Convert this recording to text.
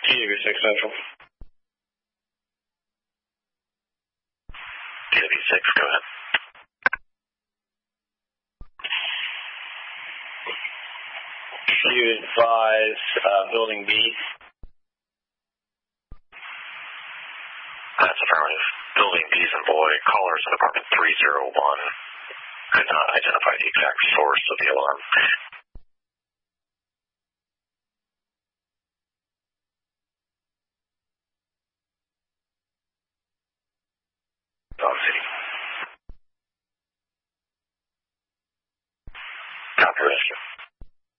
DW6 Central. DW6, go ahead. You advise Building B. That's affirmative. Building B is in boy. Callers in apartment 301 could not identify the exact source of the alarm.